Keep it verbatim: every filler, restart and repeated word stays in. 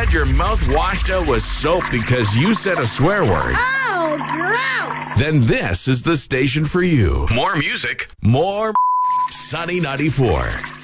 had your mouth washed out with soap because you said a swear word? Oh, gross! Then this is the station for you. More music, more Sunny ninety-four.